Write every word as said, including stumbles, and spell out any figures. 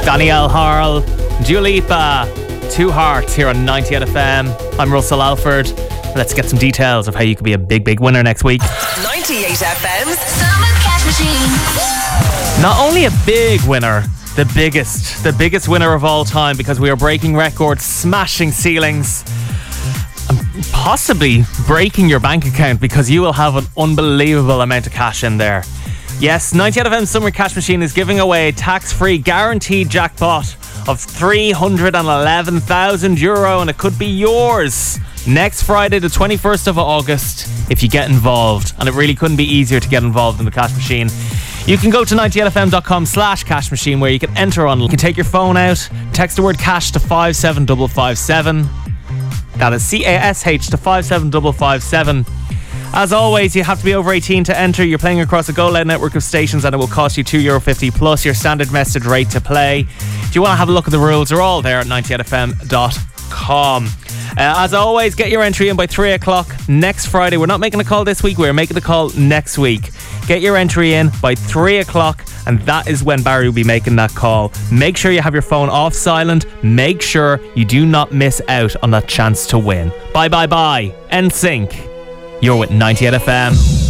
Danielle Harl, Dua Lipa, Two Hearts here on ninety-eight F M. I'm Russell Alford. Let's get some details of how you could be a big, big winner next week. ninety-eight F M's Summer Cash Machine. Not only a big winner, the biggest, the biggest winner of all time, because we are breaking records, smashing ceilings, and possibly breaking your bank account because you will have an unbelievable amount of cash in there. Yes, ninety-eight F M Summer Cash Machine is giving away a tax-free guaranteed jackpot of three hundred eleven thousand euro, and it could be yours next Friday, the twenty-first of August, if you get involved. And it really couldn't be easier to get involved in the cash machine. You can go to ninety-eight f m dot com slash cash machine where you can enter on. You can take your phone out, text the word cash to five seven five five seven. That is C A S H to five seven five five seven. As always, you have to be over eighteen to enter. You're playing across a Go Loud network of stations and it will cost you two euro fifty plus your standard message rate to play. If you want to have a look at the rules, they're all there at ninety-eight f m dot com. Uh, as always, get your entry in by three o'clock next Friday. We're not making a call this week, we're making the call next week. Get your entry in by three o'clock, and that is when Barry will be making that call. Make sure you have your phone off silent. Make sure you do not miss out on that chance to win. Bye bye bye. N Sync. You're with ninety-eight F M.